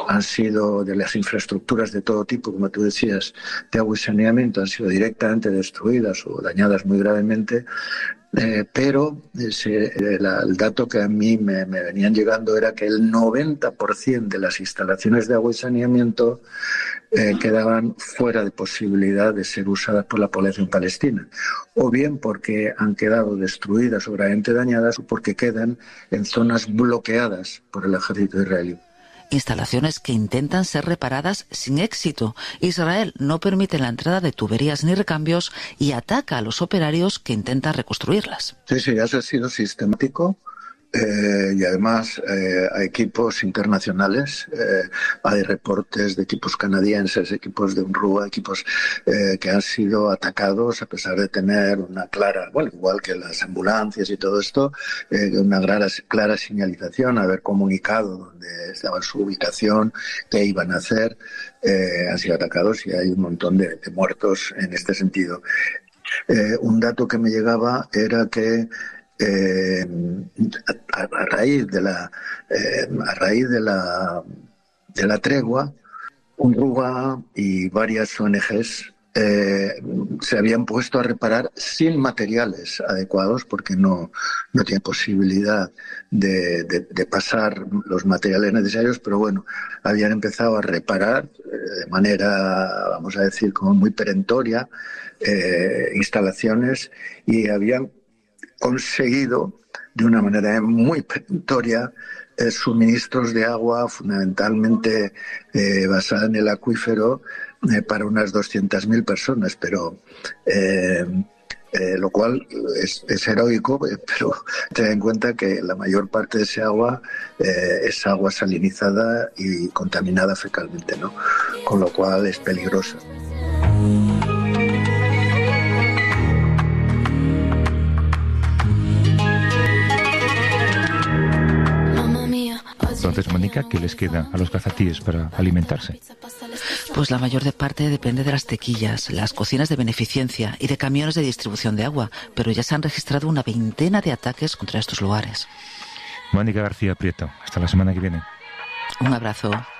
han sido de las infraestructuras de todo tipo, como tú decías, de agua y saneamiento, han sido directamente destruidas o dañadas muy gravemente. Pero el dato que a mí me venían llegando era que el 90% de las instalaciones de agua y saneamiento quedaban fuera de posibilidad de ser usadas por la población palestina, o bien porque han quedado destruidas o gravemente dañadas, o porque quedan en zonas bloqueadas por el ejército israelí. Instalaciones que intentan ser reparadas sin éxito. Israel no permite la entrada de tuberías ni recambios y ataca a los operarios que intentan reconstruirlas. Sí, eso ha sido sistemático. Y además a equipos internacionales, hay reportes de equipos canadienses, equipos de UNRWA, equipos que han sido atacados a pesar de tener una clara, bueno, igual que las ambulancias y todo esto, una clara señalización, haber comunicado dónde estaba su ubicación, qué iban a hacer, han sido atacados y hay un montón de muertos en este sentido. Un dato que me llegaba era que a raíz de la tregua, UNRWA y varias ONGs se habían puesto a reparar sin materiales adecuados, porque no tienen posibilidad de pasar los materiales necesarios, pero bueno, habían empezado a reparar de manera, vamos a decir, como muy perentoria, instalaciones, y habían conseguido de una manera muy perentoria suministros de agua fundamentalmente basada en el acuífero para unas 200.000 personas, pero lo cual es heroico, pero ten en cuenta que la mayor parte de ese agua es agua salinizada y contaminada fecalmente, ¿no? Con lo cual es peligrosa. Entonces, Mónica, ¿qué les queda a los gazatíes para alimentarse? Pues la mayor parte depende de las tequillas, las cocinas de beneficencia y de camiones de distribución de agua, pero ya se han registrado una veintena de ataques contra estos lugares. Mónica García Prieto, hasta la semana que viene. Un abrazo.